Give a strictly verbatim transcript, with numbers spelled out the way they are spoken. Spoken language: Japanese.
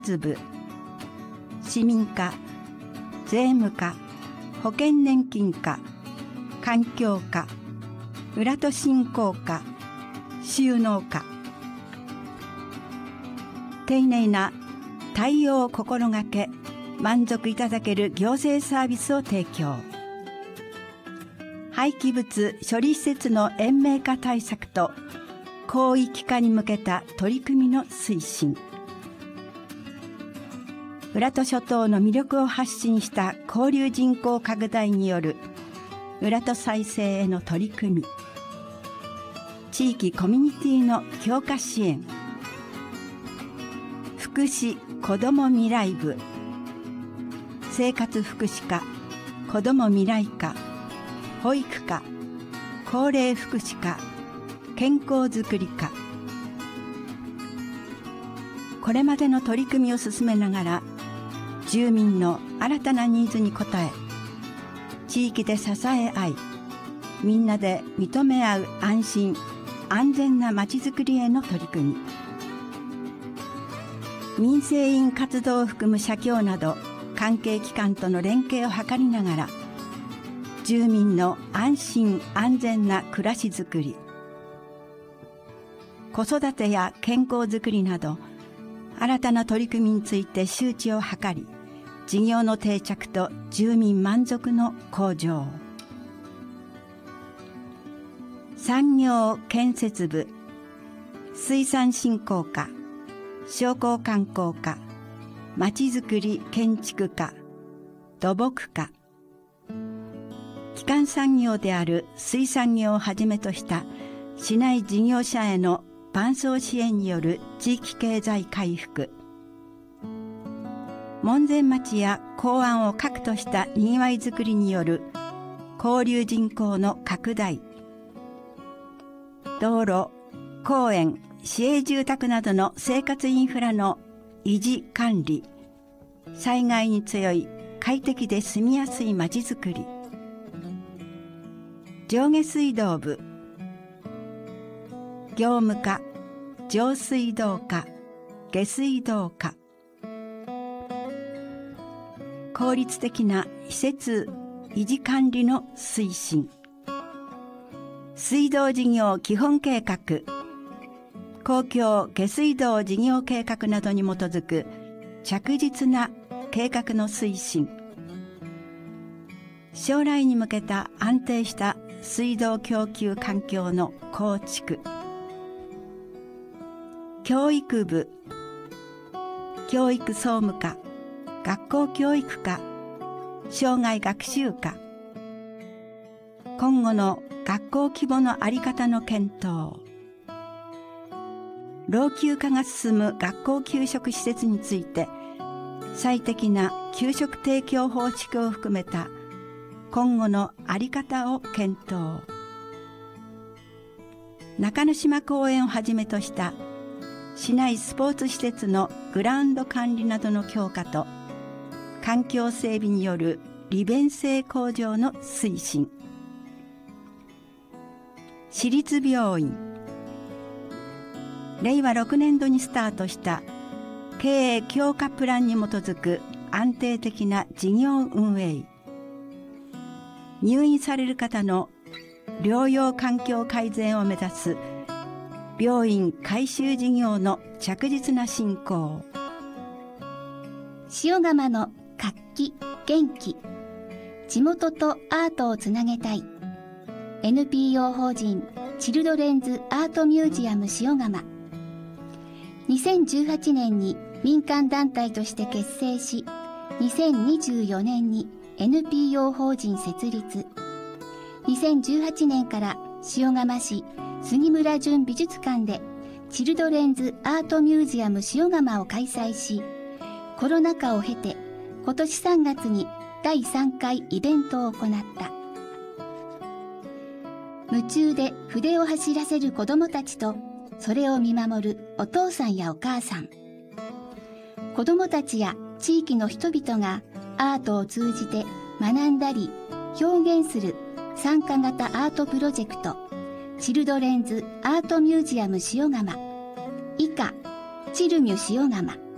図部、市民課、税務課、保険年金課、環境課、浦戸振興課、収納課。丁寧な対応を心がけ、満足いただける行政サービスを提供。廃棄物処理施設の延命化対策と広域化に向けた取り組みの推進。浦戸諸島の魅力を発信した交流人口拡大による浦戸再生への取り組み。地域コミュニティの強化支援。福祉子ども未来部、生活福祉課、子ども未来課、保育課、高齢福祉課、健康づくり課。これまでの取り組みを進めながら、住民の新たなニーズに応え、地域で支え合い、みんなで認め合う安心・安全なまちづくりへの取り組み。民生委員活動を含む社協など関係機関との連携を図りながら、住民の安心・安全な暮らしづくり、子育てや健康づくりなど、新たな取り組みについて周知を図り、事業の定着と住民満足の向上。産業建設部、水産振興課、商工観光課、まちづくり建築課、土木課。基幹産業である水産業をはじめとした市内事業者への伴走支援による地域経済回復。門前町や港湾を核としたにぎわいづくりによる交流人口の拡大。道路、公園、市営住宅などの生活インフラの維持管理。災害に強い快適で住みやすいまちづくり。上下水道部、業務課、上水道課、下水道課。効率的な施設維持管理の推進。水道事業基本計画、公共下水道事業計画などに基づく着実な計画の推進。将来に向けた安定した水道供給環境の構築。教育部、教育総務課、学校教育課、生涯学習課。今後の学校規模のあり方の検討。老朽化が進む学校給食施設について、最適な給食提供方式を含めた今後のあり方を検討。中之島公園をはじめとした市内スポーツ施設のグラウンド管理などの強化と、環境整備による利便性向上の推進。市立病院、れいわろくねんどにスタートした経営強化プランに基づく安定的な事業運営。入院される方の療養環境改善を目指す病院改修事業の着実な進行。 塩釜の活気・元気、地元とアートをつなげたい エヌピーオー 法人チルドレンズアートミュージアム塩釜。にせんじゅうはちねんに民間団体として結成し、にせんにじゅうよねんに エヌピーオー 法人設立。にせんじゅうはちねんから塩釜市杉村淳美術館でチルドレンズアートミュージアム塩釜を開催し、コロナ禍を経て今年さんがつにだいさんかいイベントを行った。夢中で筆を走らせる子供たちと、それを見守るお父さんやお母さん。子供たちや地域の人々がアートを通じて学んだり表現する参加型アートプロジェクト、チルドレンズアートミュージアム塩釜。以下、チルミュ塩釜。